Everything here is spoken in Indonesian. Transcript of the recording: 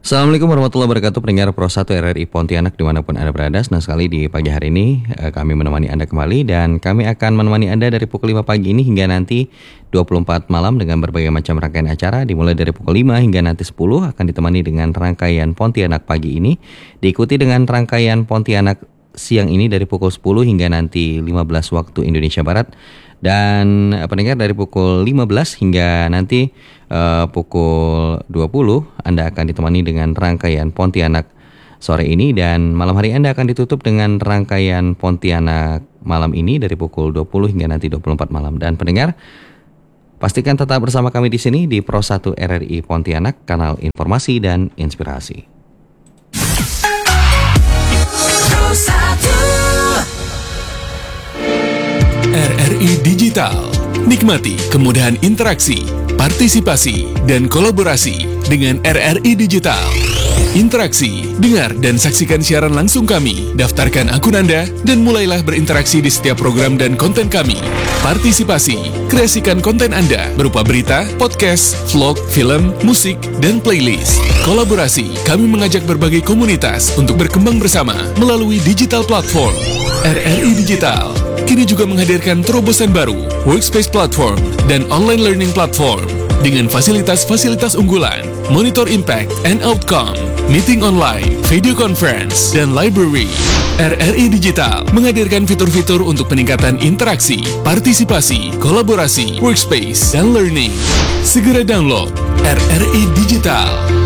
Assalamualaikum warahmatullahi wabarakatuh, pendengar Pro 1 RRI Pontianak dimanapun Anda berada. Senang sekali di pagi hari ini kami menemani Anda kembali, dan kami akan menemani Anda dari pukul 5 pagi ini hingga nanti 24 malam dengan berbagai macam rangkaian acara. Dimulai dari pukul 5 hingga nanti 10 akan ditemani dengan rangkaian Pontianak pagi ini, diikuti dengan rangkaian Pontianak siang ini dari pukul 10 hingga nanti 15 waktu Indonesia Barat. Dan pendengar dari pukul 15 hingga nanti pukul 20 Anda akan ditemani dengan rangkaian Pontianak sore ini, dan malam hari Anda akan ditutup dengan rangkaian Pontianak malam ini dari pukul 20 hingga nanti 24 malam. Dan pendengar, pastikan tetap bersama kami di sini di Pro 1 RRI Pontianak, kanal informasi dan inspirasi. RRI Digital. Nikmati kemudahan interaksi, partisipasi, dan kolaborasi dengan RRI Digital. Interaksi, dengar dan saksikan siaran langsung kami, daftarkan akun Anda, dan mulailah berinteraksi di setiap program dan konten kami. Partisipasi, kreasikan konten Anda berupa berita, podcast, vlog, film, musik, dan playlist. Kolaborasi, kami mengajak berbagai komunitas untuk berkembang bersama melalui digital platform. RRI Digital kini juga menghadirkan terobosan baru, workspace platform, dan online learning platform dengan fasilitas-fasilitas unggulan, monitor impact and outcome, meeting online, video conference, dan library. RRI Digital menghadirkan fitur-fitur untuk peningkatan interaksi, partisipasi, kolaborasi, workspace, dan learning. Segera download RRI Digital.